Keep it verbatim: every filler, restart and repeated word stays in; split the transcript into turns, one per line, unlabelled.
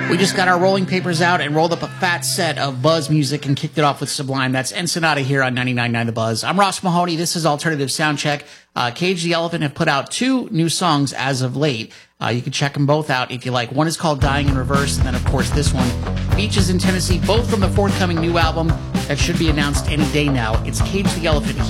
We just got our rolling papers out and rolled up a fat set of Buzz music and kicked it off with Sublime. That's Ensenada here on ninety-nine point nine The Buzz. I'm Ross Mahoney. This is Alternative Soundcheck. Uh, Cage the Elephant have put out two new songs as of late. Uh, you can check them both out if you like. One is called Dying in Reverse, and then, of course, this one, Beaches in Tennessee, both from the forthcoming new album that should be announced any day now. It's Cage the Elephant